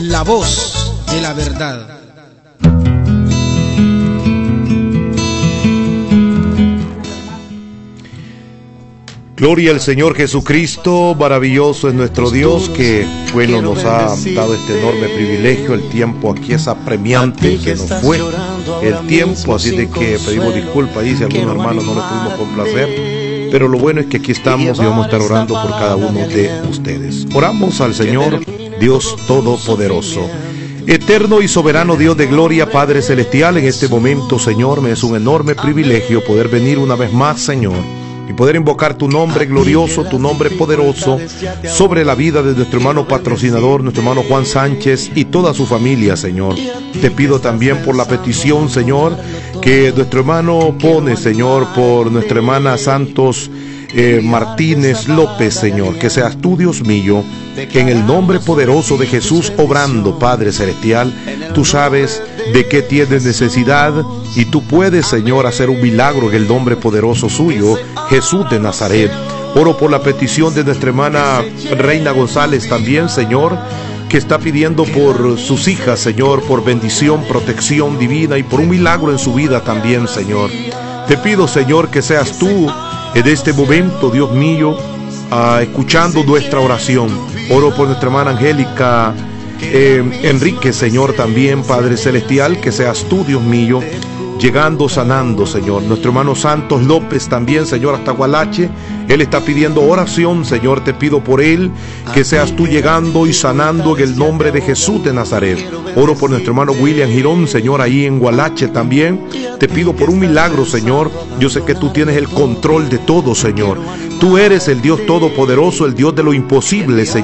La voz de la verdad. Gloria al Señor Jesucristo, maravilloso es nuestro Dios, que bueno nos ha dado este enorme privilegio. El tiempo aquí es apremiante, se nos fue el tiempo, así de que pedimos disculpas y si a algunos hermanos no les pudimos complacer, pero lo bueno es que aquí estamos y vamos a estar orando por cada uno de ustedes. Oramos al Señor, Dios Todopoderoso. Eterno y soberano Dios de gloria, Padre Celestial, en este momento, Señor, me es un enorme privilegio poder venir una vez más, Señor, y poder invocar tu nombre glorioso, tu nombre poderoso sobre la vida de nuestro hermano patrocinador, nuestro hermano Juan Sánchez y toda su familia, Señor. Te pido también por la petición, Señor, que nuestro hermano pone, Señor, por nuestra hermana Santos Martínez López, Señor, que seas tú, Dios mío, en el nombre poderoso de Jesús, obrando, Padre Celestial. Tú sabes de qué tienes necesidad y tú puedes, Señor, hacer un milagro en el nombre poderoso suyo, Jesús de Nazaret. Oro por la petición de nuestra hermana Reina González también, Señor, que está pidiendo por sus hijas, Señor, por bendición, protección divina y por un milagro en su vida también, Señor. Te pido, Señor, que seas tú en este momento, Dios mío, escuchando nuestra oración. Oro por nuestra hermana Angélica Enrique, Señor, también, Padre Celestial, que seas tú, Dios mío, llegando, sanando, Señor. Nuestro hermano Santos López también, Señor, hasta Gualache, él está pidiendo oración, Señor. Te pido por él, que seas tú llegando y sanando en el nombre de Jesús de Nazaret. Oro por nuestro hermano William Girón, Señor, ahí en Gualache también. Te pido por un milagro, Señor. Yo sé que tú tienes el control de todo, Señor. Tú eres el Dios todopoderoso, el Dios de lo imposible, Señor.